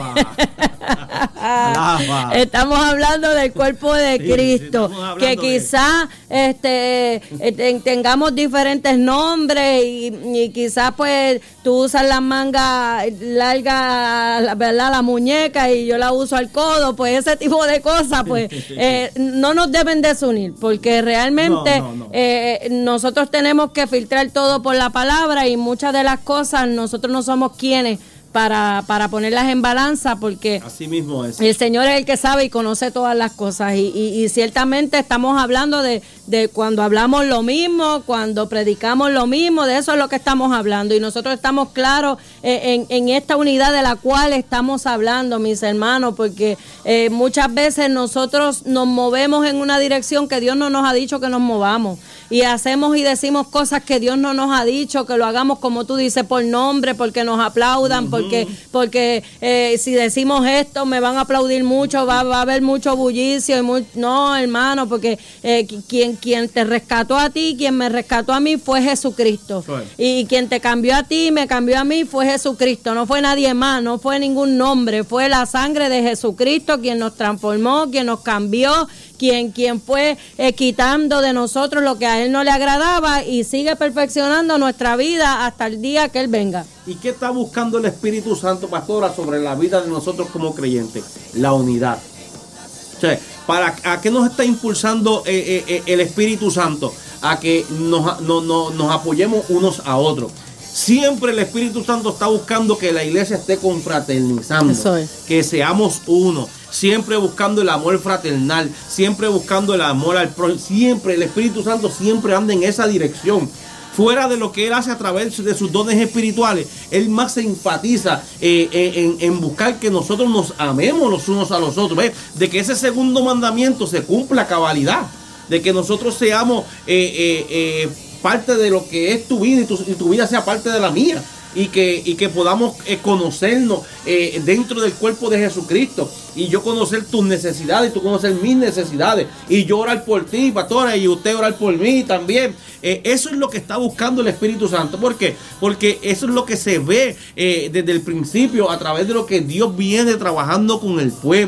estamos hablando del cuerpo de sí, Cristo, sí, que quizás este eh, tengamos diferentes nombres y, y quizás pues tú usas la manga larga, ¿verdad? La muñeca y yo la uso al codo, pues ese tipo de cosas pues eh, no nos deben desunir, porque realmente no, no, no. Eh, nosotros tenemos que filtrar todo por la palabra y muchas de las cosas nosotros no somos quienes Para, para ponerlas en balanza, porque así mismo es. El Señor es el que sabe y conoce todas las cosas, y, y, y ciertamente estamos hablando de, de cuando hablamos lo mismo, cuando predicamos lo mismo, de eso es lo que estamos hablando, y nosotros estamos claros en, en esta unidad de la cual estamos hablando, mis hermanos, porque eh, muchas veces nosotros nos movemos en una dirección que Dios no nos ha dicho que nos movamos, y hacemos y decimos cosas que Dios no nos ha dicho, que lo hagamos como tú dices, por nombre, porque nos aplaudan, uh-huh. porque porque eh, si decimos esto me van a aplaudir mucho, va, va a haber mucho bullicio, y muy, no, hermano, porque eh, quien, quien te rescató a ti, quien me rescató a mí fue Jesucristo, right. Y quien te cambió a ti, me cambió a mí fue Jesucristo, no fue nadie más, no fue ningún nombre, fue la sangre de Jesucristo quien nos transformó, quien nos cambió, Quien, quien fue eh, quitando de nosotros lo que a Él no le agradaba y sigue perfeccionando nuestra vida hasta el día que Él venga. ¿Y qué está buscando el Espíritu Santo, pastora, sobre la vida de nosotros como creyentes? La unidad. O sea, ¿para, ¿a qué nos está impulsando eh, eh, el Espíritu Santo? A que nos, no, no, nos apoyemos unos a otros. Siempre el Espíritu Santo está buscando que la iglesia esté confraternizando, Eso es. Que seamos uno, siempre buscando el amor fraternal, siempre buscando el amor al prójimo, siempre el Espíritu Santo siempre anda en esa dirección. Fuera de lo que Él hace a través de sus dones espirituales, Él más se enfatiza eh, en, en buscar que nosotros nos amemos los unos a los otros, ¿ves? De que ese segundo mandamiento se cumpla a cabalidad, de que nosotros seamos eh, eh, eh, parte de lo que es tu vida y tu, y tu vida sea parte de la mía, y que, y que podamos eh, conocernos eh, dentro del cuerpo de Jesucristo, y yo conocer tus necesidades y tú conocer mis necesidades, y yo orar por ti, pastora, y usted orar por mí también. Eh, eso es lo que está buscando el Espíritu Santo. ¿Por qué? Porque eso es lo que se ve eh, desde el principio a través de lo que Dios viene trabajando con el pueblo.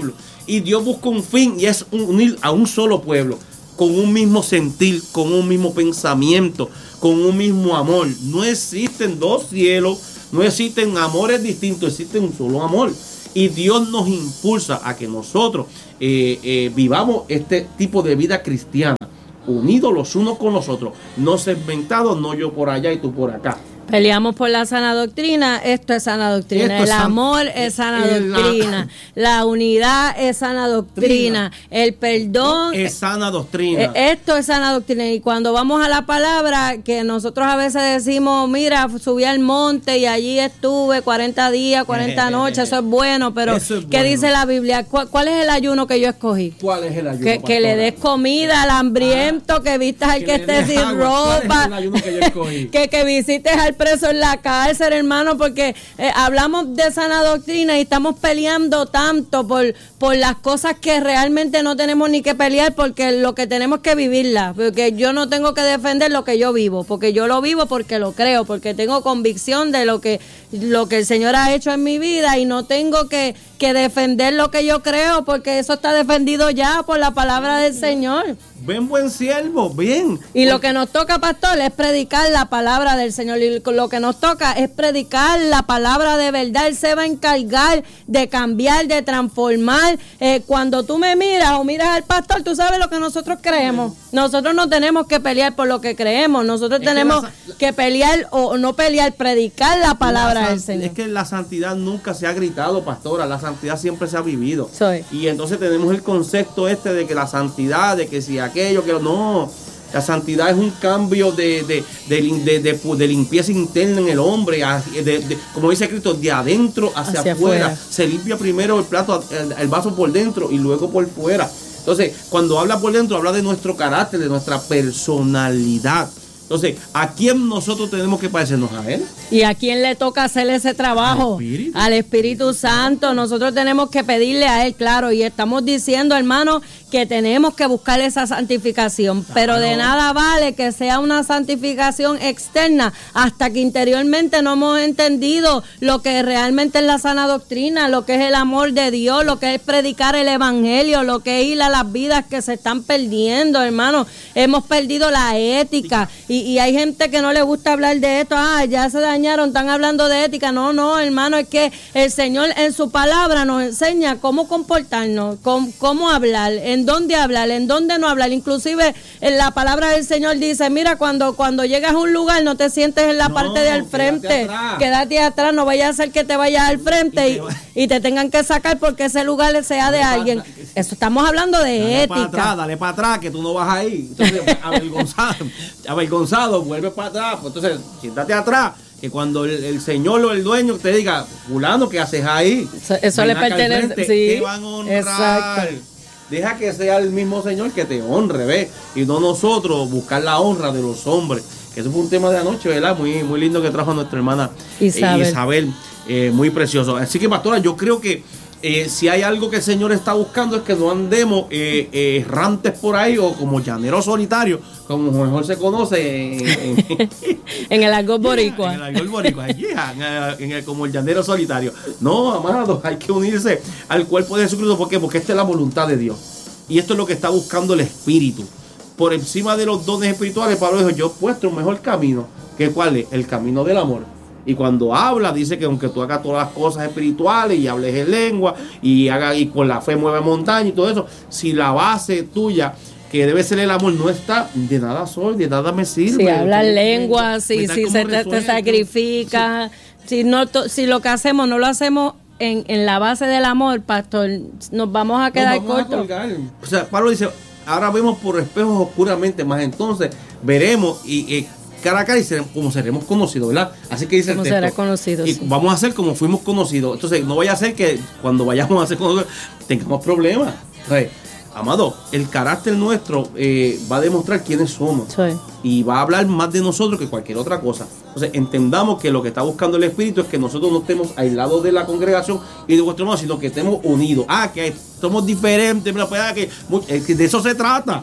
Y Dios busca un fin y es unir a un solo pueblo, con un mismo sentir, con un mismo pensamiento, con un mismo amor. No existen dos cielos, no existen amores distintos, existe un solo amor. Y Dios nos impulsa a que nosotros eh, eh, vivamos este tipo de vida cristiana, unidos los unos con los otros, no segmentados, no yo por allá y tú por acá. Peleamos por la sana doctrina, esto es sana doctrina, esto el es amor san... es sana el, doctrina, la... la unidad es sana doctrina, el perdón es sana doctrina. Esto es sana doctrina. Y cuando vamos a la palabra, que nosotros a veces decimos, mira, subí al monte y allí estuve cuarenta días, cuarenta noches, eso es bueno, pero es ¿qué bueno. dice la Biblia? ¿Cuál, ¿Cuál es el ayuno que yo escogí? ¿Cuál es el ayuno? Que, que le des comida al hambriento, ah, que vistas al que, que esté sin agua. ropa, es el ayuno que, yo escogí? que, que visites al preso en la cárcel, hermano, porque eh, hablamos de sana doctrina y estamos peleando tanto por, por las cosas que realmente no tenemos ni que pelear, porque lo que tenemos que vivirla, porque yo no tengo que defender lo que yo vivo, porque yo lo vivo porque lo creo, porque tengo convicción de lo que, lo que el Señor ha hecho en mi vida y no tengo que, que defender lo que yo creo, porque eso está defendido ya por la palabra del Señor. Ven, buen siervo, bien. Y lo que nos toca, pastor, es predicar la palabra del Señor. Y lo que nos toca es predicar la palabra de verdad. Él se va a encargar de cambiar, de transformar. Eh, cuando tú me miras o miras al pastor, tú sabes lo que nosotros creemos. Nosotros no tenemos que pelear por lo que creemos. Nosotros es tenemos que, la, que pelear o no pelear, predicar la palabra la, del Señor. Es que la santidad nunca se ha gritado, pastora. La santidad siempre se ha vivido. Soy. Y entonces tenemos el concepto este de que la santidad, de que si aquello, que no, la santidad es un cambio de, de, de, de, de, de limpieza interna en el hombre, de, de, como dice Cristo, de adentro hacia, hacia afuera. afuera. Se limpia primero el plato, el, el vaso por dentro y luego por fuera. Entonces, cuando habla por dentro, habla de nuestro carácter, de nuestra personalidad. Entonces, ¿a quién nosotros tenemos que parecernos? A Él. ¿Y a quién le toca hacer ese trabajo? Al Espíritu. Al Espíritu Santo. Nosotros tenemos que pedirle a Él, claro, y estamos diciendo, hermano, que tenemos que buscar esa santificación, claro. Pero de nada vale que sea una santificación externa hasta que interiormente no hemos entendido lo que realmente es la sana doctrina, lo que es el amor de Dios, lo que es predicar el evangelio, lo que es ir a las vidas que se están perdiendo, hermano. Hemos perdido la ética y, y hay gente que no le gusta hablar de esto. Ah, ya se dañaron, están hablando de ética. No, no, hermano, es que el Señor en su palabra nos enseña cómo comportarnos, cómo, cómo hablar, en dónde hablar, en dónde no hablar. Inclusive en la palabra del Señor dice, mira, cuando, cuando llegas a un lugar no te sientes en la no, parte de al frente, quédate atrás. quédate atrás, no vayas a hacer que te vayas al frente y, y, te, y te tengan que sacar porque ese lugar sea de alguien. Eso estamos hablando de dale ética. Para atrás, dale para atrás, que tú no vas ahí. Entonces, avergonzado, avergonzado, vuelve para atrás. Pues entonces, siéntate atrás. Que cuando el, el señor o el dueño te diga, fulano, ¿qué haces ahí? Eso, eso le pertenece. Sí, te van a honrar. Exacto. Deja que sea el mismo Señor que te honre, ¿ves? Y no nosotros buscar la honra de los hombres. Que eso fue un tema de anoche, ¿verdad? Muy, muy lindo que trajo nuestra hermana Isabel. Eh, Isabel eh, muy precioso. Así que, pastora, yo creo que eh, si hay algo que el Señor está buscando es que no andemos eh, eh, errantes por ahí o como llaneros solitarios, como mejor se conoce en, en, en el argot boricua. En el argot boricua, yeah, en el, en el, como el llanero solitario. No, amados, hay que unirse al cuerpo de Jesucristo. ¿Por qué? Porque esta es la voluntad de Dios. Y esto es lo que está buscando el Espíritu. Por encima de los dones espirituales, Pablo dijo, yo he puesto un mejor camino. ¿Que cuál es? El camino del amor. Y cuando habla, dice que aunque tú hagas todas las cosas espirituales y hables en lengua y haga y con la fe mueve montaña y todo eso, si la base tuya, que debe ser el amor, no está, de nada soy, de nada me sirve. Si hablas lengua, si, si se te, te sacrifica, sí. si, no, si lo que hacemos no lo hacemos en, en la base del amor, pastor, nos vamos a quedar cortos. O sea, Pablo dice, ahora vemos por espejos oscuramente, más entonces veremos y... y cara a cara y seremos, como seremos conocidos, ¿verdad? Así que dice como el texto. Será conocido, y sí. Vamos a ser como fuimos conocidos. Entonces, no vaya a ser que cuando vayamos a ser conocidos tengamos problemas. ¿Sabes? Amado, el carácter nuestro eh, va a demostrar quiénes somos. Sí. Y va a hablar más de nosotros que cualquier otra cosa. Entonces, entendamos que lo que está buscando el Espíritu es que nosotros no estemos aislados de la congregación y de vuestro hermano, sino que estemos unidos. Ah, que somos diferentes, pero pues, ah, que, que de eso se trata.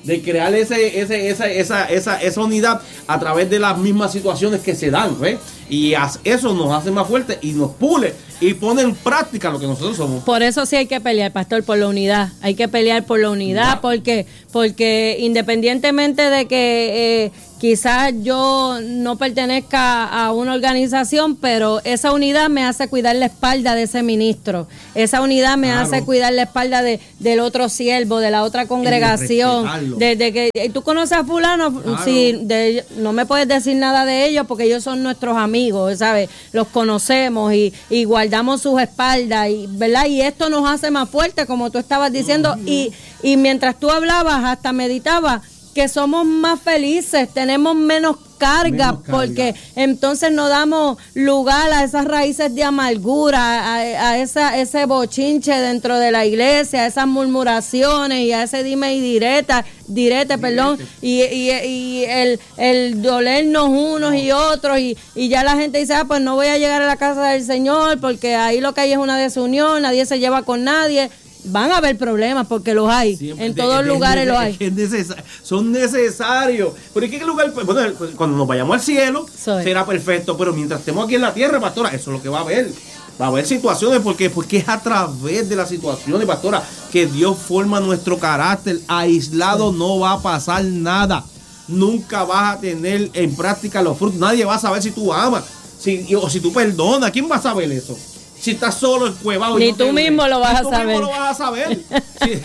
de crear ese, ese, esa, esa, esa, esa unidad a través de las mismas situaciones que se dan, ¿ves? Y eso nos hace más fuertes y nos pule y pone en práctica lo que nosotros somos. Por eso sí hay que pelear, pastor, por la unidad. Hay que pelear por la unidad, porque porque independientemente de que eh, quizás yo no pertenezca a una organización, pero esa unidad me hace cuidar la espalda de ese ministro. Esa unidad me claro. hace cuidar la espalda de, del otro siervo, de la otra congregación. Desde que tú conoces a fulano, claro. sí, de, no me puedes decir nada de ellos porque ellos son nuestros amigos, ¿sabes? Los conocemos y, y guardamos sus espaldas, y, ¿verdad? Y esto nos hace más fuertes, como tú estabas diciendo, uh-huh. y, y mientras tú hablabas, hasta meditaba que somos más felices, tenemos menos carga, menos carga, porque entonces no damos lugar a esas raíces de amargura, a, a esa, ese bochinche dentro de la iglesia, a esas murmuraciones y a ese dime y direta, direte, perdón, y, y, y el, el dolernos unos no. y otros, y, y ya la gente dice, ah, pues no voy a llegar a la casa del Señor, porque ahí lo que hay es una desunión, nadie se lleva con nadie. Van a haber problemas porque los hay. Siempre, en todos de, lugares los hay. Es neces- son necesarios. Pero ¿en qué lugar? Bueno, cuando nos vayamos al cielo, Soy. será perfecto. Pero mientras estemos aquí en la tierra, pastora, eso es lo que va a haber. Va a haber situaciones. ¿Por qué? Porque es a través de las situaciones, pastora, que Dios forma nuestro carácter. Aislado sí. no va a pasar nada. Nunca vas a tener en práctica los frutos. Nadie va a saber si tú amas si, o si tú perdonas. ¿Quién va a saber eso? Si estás solo encuevado. Ni tú mismo lo vas a saber. Ni tú mismo lo vas a saber. Sí.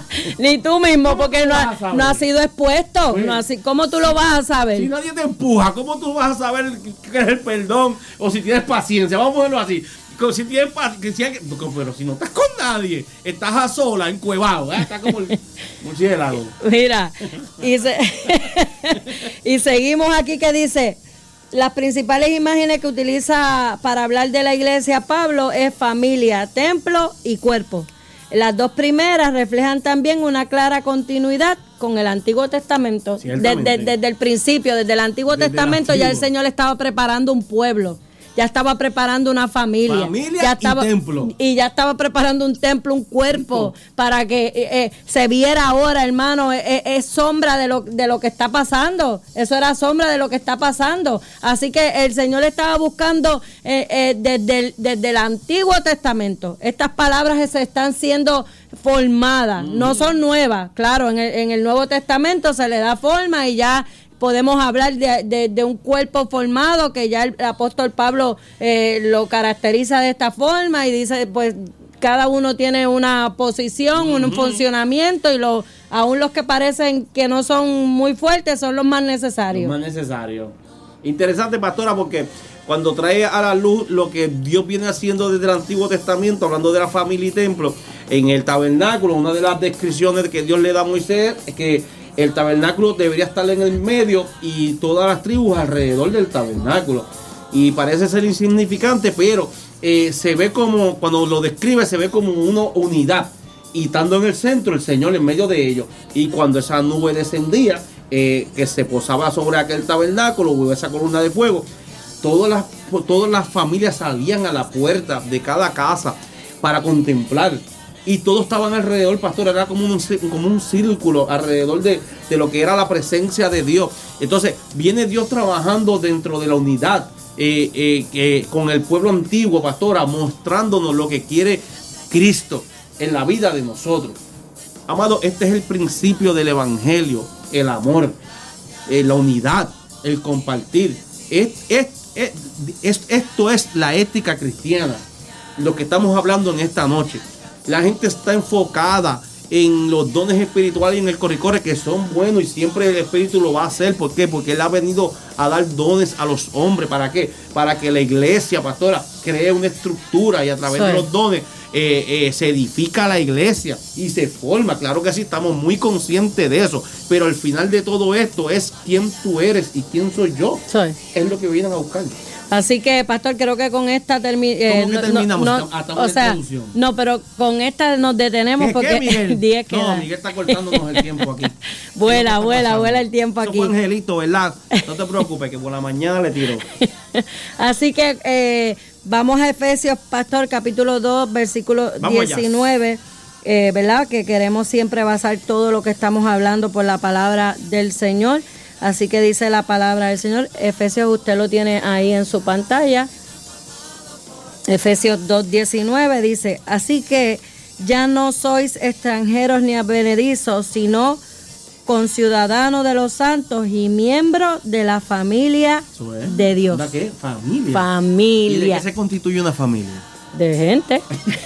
Ni tú mismo, porque no ha, no ha sido expuesto. No ha, ¿cómo tú lo vas a saber? Si nadie te empuja, ¿cómo tú vas a saber qué es el perdón? O si tienes paciencia, vamos a ponerlo así. Si tienes paciencia, pero si no estás con nadie, estás a sola, encuevado. ¿eh? Estás como el murciélago. Mira, y, se, y seguimos aquí que dice... Las principales imágenes que utiliza para hablar de la iglesia Pablo es familia, templo y cuerpo. Las dos primeras reflejan también una clara continuidad con el Antiguo Testamento. Desde, desde, desde el principio, desde el Antiguo desde Testamento, el Antiguo. Ya el Señor estaba preparando un pueblo. Ya estaba preparando una familia. Familia ya estaba, y templo. Y ya estaba preparando un templo, un cuerpo, para que eh, eh, se viera ahora, hermano, es eh, eh, sombra de lo, de lo que está pasando. Eso era sombra de lo que está pasando. Así que el Señor estaba buscando eh, eh, desde, el, desde el Antiguo Testamento. Estas palabras se están siendo formadas, mm. no son nuevas. Claro, en el, en el Nuevo Testamento se le da forma y ya... Podemos hablar de, de, de un cuerpo formado que ya el apóstol Pablo eh, lo caracteriza de esta forma y dice, pues cada uno tiene una posición, uh-huh. un funcionamiento y lo, aún los que parecen que no son muy fuertes son los más necesarios. Los más necesarios. Interesante, pastora, porque cuando trae a la luz lo que Dios viene haciendo desde el Antiguo Testamento, hablando de la familia y templo, en el tabernáculo, una de las descripciones que Dios le da a Moisés es que el tabernáculo debería estar en el medio y todas las tribus alrededor del tabernáculo. Y parece ser insignificante, pero eh, se ve como, cuando lo describe, se ve como una unidad. Y estando en el centro, el Señor en medio de ellos. Y cuando esa nube descendía, eh, que se posaba sobre aquel tabernáculo, o esa columna de fuego, todas las, todas las familias salían a la puerta de cada casa para contemplar. Y todos estaban alrededor, pastor, era como un, como un círculo alrededor de, de lo que era la presencia de Dios. Entonces, viene Dios trabajando dentro de la unidad eh, eh, eh, con el pueblo antiguo, pastora, mostrándonos lo que quiere Cristo en la vida de nosotros. Amado, este es el principio del evangelio, el amor, eh, la unidad, el compartir. Es, es, es, es, esto es la ética cristiana, lo que estamos hablando en esta noche. La gente está enfocada en los dones espirituales y en el corre-corre, que son buenos y siempre el Espíritu lo va a hacer. ¿Por qué? Porque Él ha venido a dar dones a los hombres. ¿Para qué? Para que la iglesia, pastora, cree una estructura y a través sí. de los dones eh, eh, se edifica la iglesia y se forma. Claro que sí, estamos muy conscientes de eso. Pero al final de todo esto es quién tú eres y quién soy yo. Sí. Es lo que vienen a buscar. Así que, pastor, creo que con esta termi- eh, ¿Cómo que terminamos? No, no, o sea, no, pero con esta nos detenemos. ¿Qué, porque qué, Miguel? diez no, queda. Miguel está cortándonos el tiempo aquí. vuela, vuela, vuela el tiempo Eso aquí. Fue Angelito, ¿verdad? No te preocupes, que por la mañana le tiro. Así que eh, vamos a Efesios, pastor, capítulo dos, versículo vamos diecinueve. eh, ¿verdad? Que queremos siempre basar todo lo que estamos hablando por la palabra del Señor. Así que dice la palabra del Señor. Efesios, usted lo tiene ahí en su pantalla. Efesios dos diecinueve dice, así que ya no sois extranjeros ni advenedizos, sino conciudadanos de los santos y miembros de la familia de Dios. ¿Verdad qué? Familia. Familia. ¿Y de qué se constituye una familia? De gente.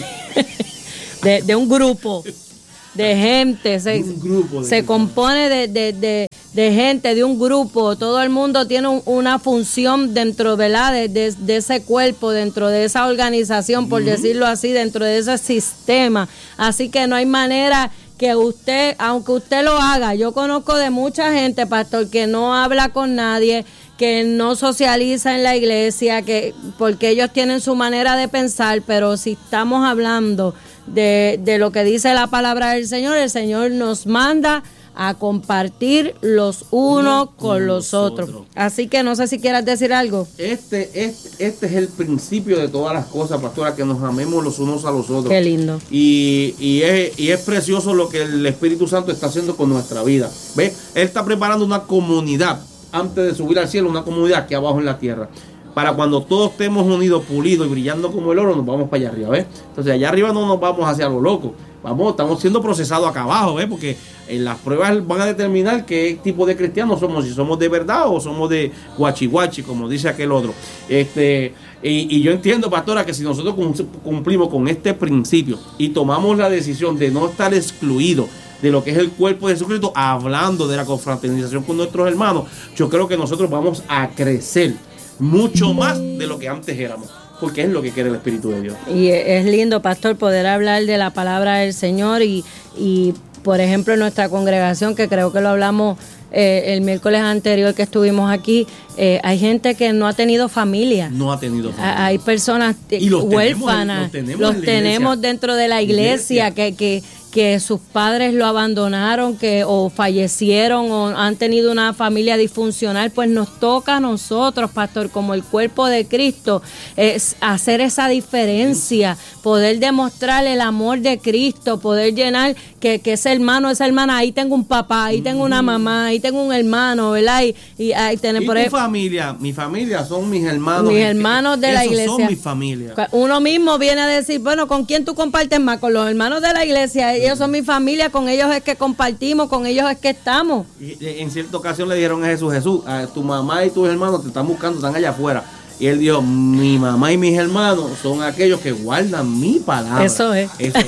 de, de un grupo. De gente. Se, un grupo de se compone de, de, de, de gente, de un grupo. Todo el mundo tiene un, una función dentro, ¿verdad? De, de, de ese cuerpo, dentro de esa organización, por uh-huh. decirlo así, dentro de ese sistema. Así que no hay manera que usted, aunque usted lo haga, yo conozco de mucha gente, pastor, que no habla con nadie, que no socializa en la iglesia, que porque ellos tienen su manera de pensar, pero si estamos hablando de, de lo que dice la palabra del Señor, el Señor nos manda a compartir los unos con, con los otros. otros. Así que no sé si quieras decir algo. Este, este, este es el principio de todas las cosas, pastora, que nos amemos los unos a los otros. Qué lindo. Y, y, es, y es precioso lo que el Espíritu Santo está haciendo con nuestra vida. ¿Ve? Él está preparando una comunidad antes de subir al cielo, una comunidad aquí abajo en la tierra. Para cuando todos estemos unidos, pulidos y brillando como el oro, nos vamos para allá arriba, ¿ves? Entonces allá arriba no nos vamos hacia lo loco. Vamos, estamos siendo procesados acá abajo, ¿ves? Porque en las pruebas van a determinar qué tipo de cristianos somos, si somos de verdad o somos de guachi guachi, como dice aquel otro. Este, y, y yo entiendo, pastora, que si nosotros cumplimos con este principio y tomamos la decisión de no estar excluidos de lo que es el cuerpo de Jesucristo, hablando de la confraternización con nuestros hermanos, yo creo que nosotros vamos a crecer mucho más de lo que antes éramos, porque es lo que quiere el Espíritu de Dios. Y es lindo, pastor, poder hablar de la palabra del Señor y, y por ejemplo, en nuestra congregación, que creo que lo hablamos eh, el miércoles anterior que estuvimos aquí, eh, hay gente que no ha tenido familia. No ha tenido familia. Hay personas y los huérfanas, tenemos, los tenemos, los tenemos dentro de la iglesia, iglesia. que... que que sus padres lo abandonaron, que o fallecieron o han tenido una familia disfuncional, pues nos toca a nosotros, pastor, como el cuerpo de Cristo, es hacer esa diferencia, poder demostrar el amor de Cristo, poder llenar que, que ese hermano, esa hermana, ahí tengo un papá, ahí tengo una mamá, ahí tengo un hermano, ¿verdad? Y, y ahí tenemos por ahí. Tu familia, mi familia son mis hermanos. Mis hermanos de la iglesia. Son mi familia. Uno mismo viene a decir, bueno, ¿con quién tú compartes más? Con los hermanos de la iglesia. Ellos son mi familia, con ellos es que compartimos, con ellos es que estamos. Y en cierta ocasión le dijeron a Jesús, Jesús, a tu mamá y tus hermanos te están buscando, están allá afuera. Y él dijo, mi mamá y mis hermanos son aquellos que guardan mi palabra. Eso es. Eso es.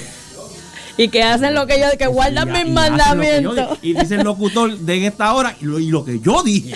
Y que hacen lo que yo, que guardan y, mis y mandamientos. Y dice el locutor de en esta hora y lo, y lo que yo dije.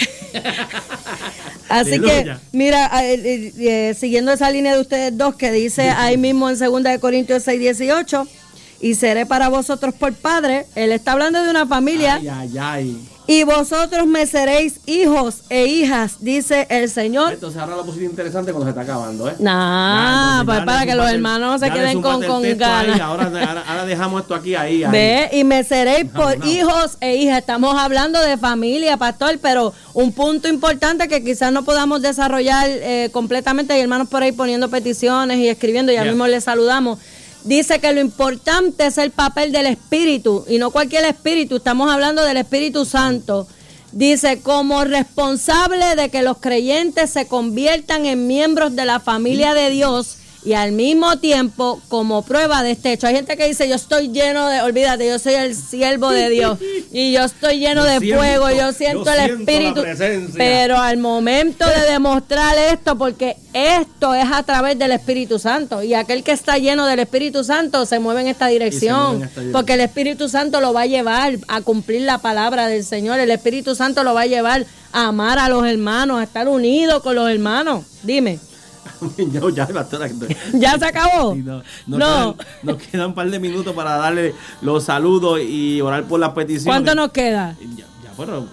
Así que, mira, eh, eh, eh, siguiendo esa línea de ustedes dos que dice ahí mismo en segunda de Corintios seis dieciocho, y seré para vosotros por padre. Él está hablando de una familia. Ay, ay, ay. Y vosotros me seréis hijos e hijas, dice el Señor. Entonces ahora la posición interesante cuando se está acabando, ¿eh? Nah, nah pues para que los hermanos se queden con, con ganas. Ahora, ahora, ahora dejamos esto aquí, ahí, ahí. Ve, y me seréis no, por no. hijos e hijas. Estamos hablando de familia, pastor, pero un punto importante que quizás no podamos desarrollar eh, completamente. Hay hermanos por ahí poniendo peticiones y escribiendo, ya yeah. mismo les saludamos. Dice que lo importante es el papel del Espíritu, y no cualquier Espíritu, estamos hablando del Espíritu Santo. Dice, como responsable de que los creyentes se conviertan en miembros de la familia de Dios, y al mismo tiempo como prueba de este hecho. Hay gente que dice, yo estoy lleno de, olvídate, yo soy el siervo de Dios y yo estoy lleno yo de siento, fuego, yo siento yo el siento Espíritu, pero al momento de demostrar esto, porque esto es a través del Espíritu Santo, y aquel que está lleno del Espíritu Santo se mueve en esta dirección, en esta dirección. Porque el Espíritu Santo lo va a llevar a cumplir la palabra del Señor, el Espíritu Santo lo va a llevar a amar a los hermanos, a estar unido con los hermanos. Dime. Yo, ya, pastora, ¿Ya se acabó? Sí, no, nos, no. Quedan, nos quedan un par de minutos para darle los saludos y orar por las peticiones. ¿Cuánto nos queda? Ya, ya bueno.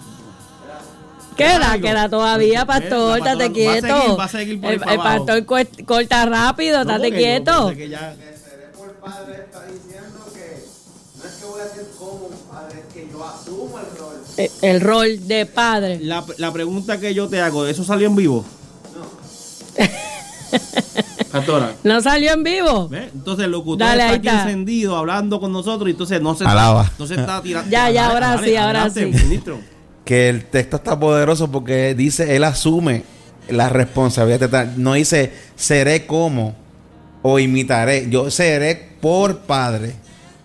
Queda, queda todavía, pastor, estate quieto. Va a seguir, va a seguir por el, el pastor corta, corta rápido, no, estate quieto. Que ya... que seré por padre está diciendo que no es que voy a ser como un padre, es que yo asumo el rol. El, el rol de padre. La, la pregunta que yo te hago, ¿eso salió en vivo? No. Pastora. ¿No salió en vivo? ¿Ve? Entonces el locutor Dale, está ahí aquí está. encendido hablando con nosotros y entonces no se, Alaba. no se está tirando. Ya, ya, ahora sí, ahora sí. Ministro. Que el texto está poderoso porque dice, él asume la responsabilidad de tal. No dice, seré como o imitaré. Yo seré por padre.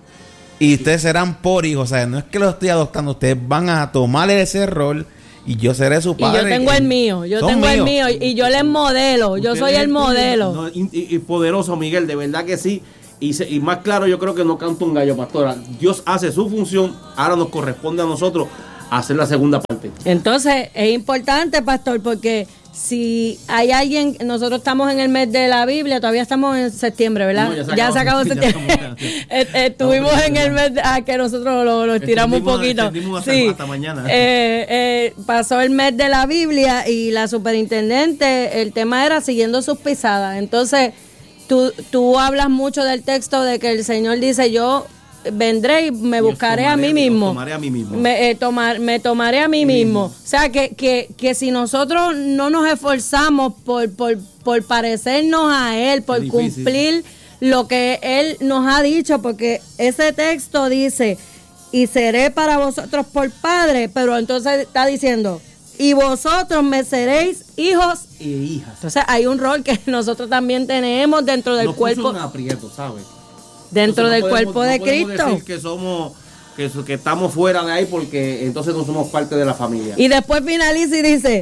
Y ustedes serán por hijos. O sea, no es que lo estoy adoptando. Ustedes van a tomar ese rol y yo seré su Y padre. yo tengo el mío, yo Son tengo el míos. mío y yo les modelo, yo Usted soy es el modelo. No, y, y- y poderoso, Miguel, de verdad que sí. Y, se- y más claro, yo creo que no canta un gallo, pastora. Dios hace su función, ahora nos corresponde a nosotros hacer la segunda parte. Entonces es importante, pastor, porque si hay alguien, nosotros estamos en el mes de la Biblia, todavía estamos en septiembre, ¿verdad? No, ya se ya se acabó acabó, ya septiembre. estamos, ya. Eh, eh, Estuvimos Estamos en el mes de, ah, que nosotros lo, lo estiramos un Extendimos- poquito. extendimos hasta- Sí. hasta mañana. Eh, eh, pasó el mes de la Biblia y la superintendente, el tema era siguiendo sus pisadas. Entonces, tú, tú hablas mucho del texto de que el Señor dice, yo vendré y me Y os buscaré a tomaré- mí os mismo. tomaré a mí mismo. Me, eh, tomar, me tomaré a mí mismo. O sea, que, que, que si nosotros no nos esforzamos por, por, por parecernos a Él, por difícil. cumplir lo que Él nos ha dicho, porque ese texto dice, y seré para vosotros por padre, pero entonces está diciendo, y vosotros me seréis hijos. Y hijas. Entonces hay un rol que nosotros también tenemos dentro del Nos puso cuerpo, en aprieto, ¿sabes? dentro Entonces, del no podemos- cuerpo de no podemos Cristo. decir que somos, que, so- que estamos fuera de ahí porque entonces no somos parte de la familia. Y después finaliza y dice,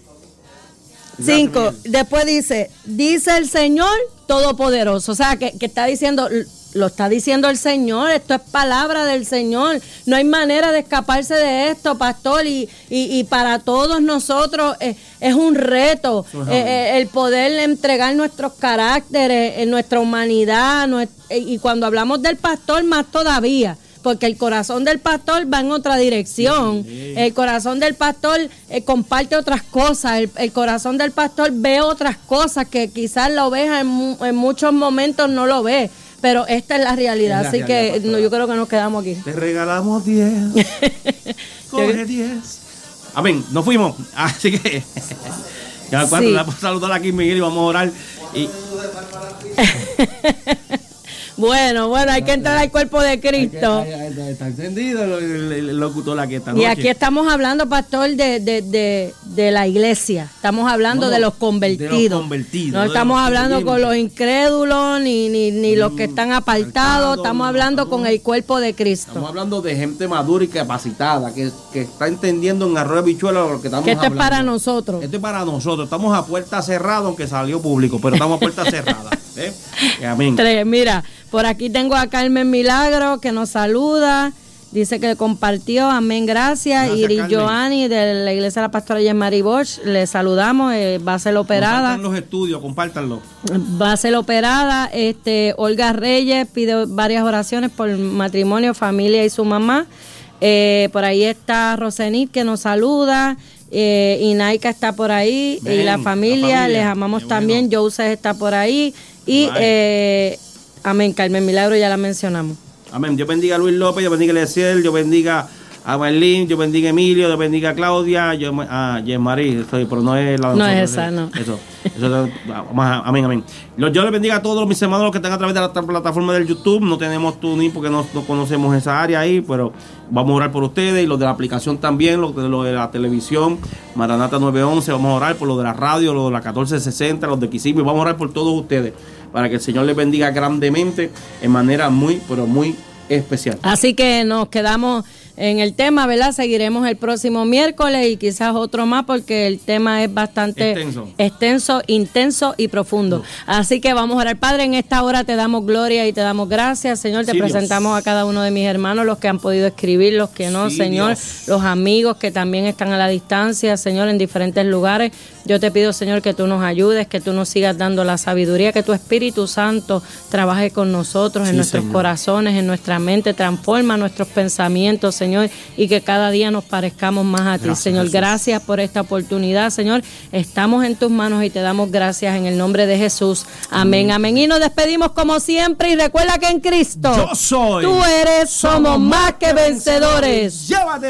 Gracias, cinco, Miguel. después dice, dice el Señor Todopoderoso. O sea, que, que está diciendo, lo está diciendo el Señor, esto es palabra del Señor. No hay manera de escaparse de esto, pastor. Y, y, y para todos nosotros eh, es un reto Eso es eh, amén. eh, el poder entregar nuestros caracteres, en nuestra humanidad. nues- eh, y cuando hablamos del pastor, más todavía. Porque el corazón del pastor va en otra dirección. Sí. El corazón del pastor eh, comparte otras cosas. El, el corazón del pastor ve otras cosas que quizás la oveja en, mu- en muchos momentos no lo ve. Pero esta es la realidad. Es la Así realidad, que pastora. no, yo creo que nos quedamos aquí. Te regalamos diez. Coge diez. Amén. Nos fuimos. Así que. Ya cuando Sí. vamos a saludar aquí, Miguel, y vamos a orar. Y Bueno, bueno, hay que entrar al cuerpo de Cristo. Ay, ay, ay, está encendido el, el- el locutor aquí esta Y noche. aquí estamos hablando, pastor, de, de, de, de la iglesia. Estamos hablando No, de los de convertidos. los convertidos, No de estamos los hablando con creyentes. los incrédulos ni, ni, ni los que están apartados. apartados, Estamos no, hablando no. con el cuerpo de Estamos Cristo. hablando de gente madura y capacitada, que, que está entendiendo en arroz de bichuela lo que estamos Que esto es hablando. para nosotros. Esto es para nosotros. Estamos a puerta cerrada, aunque salió público, pero estamos a puerta cerrada. ¿eh? Amén. Tres, mira, por aquí tengo a Carmen Milagro que nos saluda. Dice que compartió, amén, gracias. Gracias, Iris Carmen. Joanny de la iglesia de la pastora Yesmari Bosch, le saludamos, eh, va a ser operada. Compartan los estudios, compártanlo. Va a ser operada. Este, Olga Reyes pide varias oraciones por matrimonio, familia y su mamá. Eh, por ahí está Rosenit que nos saluda. Eh, Inaika está por ahí. Ven, y la la familia, familia, les amamos qué también. bueno. Joseph está por ahí. Y Bye. eh, amén, Carmen Milagro ya la mencionamos. Amén. Dios bendiga a Luis López, Dios bendiga a Leciel, Dios bendiga a Marlene, Dios bendiga a Emilio, Dios bendiga a Claudia, yo, a Yesmarí, pero no es la de No nosotros, es esa, no. Eso, eso, vamos a- amén, amén. Yo les bendiga a todos mis hermanos los que están a través de la plataforma del YouTube. No tenemos tuning porque no, no conocemos esa área ahí, pero vamos a orar por ustedes y los de la aplicación también, los de, los de la televisión, Maranata nueve once, vamos a orar por los de la radio, los de la catorce sesenta, los de Kissimmee, vamos a orar por todos ustedes para que el Señor les bendiga grandemente en manera muy, pero muy especial. Así que nos quedamos en el tema, ¿verdad? Seguiremos el próximo miércoles y quizás otro más porque el tema es bastante Extenso. extenso, intenso y profundo. Así que vamos a orar. Padre, en esta hora te damos gloria y te damos gracias. Señor, te Sí, presentamos Dios. a cada uno de mis hermanos, los que han podido escribir, los que no, Sí, Señor, Dios. los amigos que también están a la distancia, Señor, en diferentes lugares. Yo te pido, Señor, que tú nos ayudes, que tú nos sigas dando la sabiduría, que tu Espíritu Santo trabaje con nosotros en Sí, nuestros Señor. corazones, en nuestra mente, transforma nuestros pensamientos, Señor, y que cada día nos parezcamos más a ti. Gracias, Señor, Jesús. gracias por esta oportunidad, Señor. Estamos en tus manos y te damos gracias en el nombre de Jesús. Amén, amén. Y nos despedimos como siempre y recuerda que en Cristo Yo soy. tú eres, somos más que vencedores. Llévate.